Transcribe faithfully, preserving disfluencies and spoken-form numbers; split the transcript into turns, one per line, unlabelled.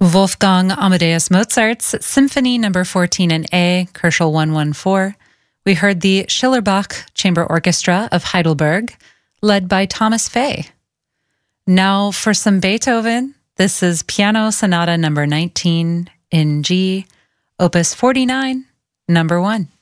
Wolfgang Amadeus Mozart's Symphony Number fourteen in A, Koelschel one fourteen. We heard the Schillerbach Chamber Orchestra of Heidelberg, led by Thomas Fay. Now for some Beethoven. This is Piano Sonata Number nineteen in G, Opus forty-nine, Number one.